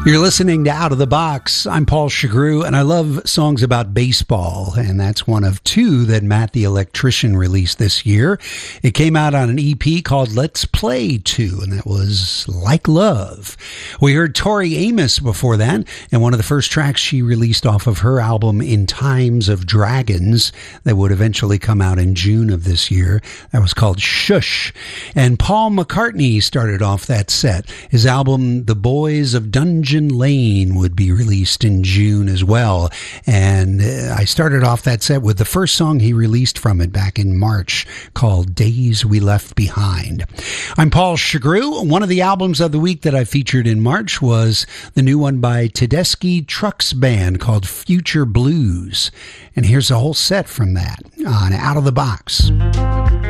You're listening to Out of the Box. I'm Paul Chagru, and I love songs about baseball, and that's one of two that Matt the Electrician released this year. It came out on an EP called Let's Play 2, and that was Like Love. We heard Tori Amos before that, and one of the first tracks she released off of her album In Times of Dragons that would eventually come out in June of this year. That was called Shush. And Paul McCartney started off that set. His album The Boys of Dungeon Lane would be released in June as well. And I started off that set with the first song he released from it back in March called Days We Left Behind. I'm Paul Chagru. One of the albums of the week that I featured in March was the new one by Tedeschi Trucks Band called Future Blues. And here's a whole set from that on Out of the Box.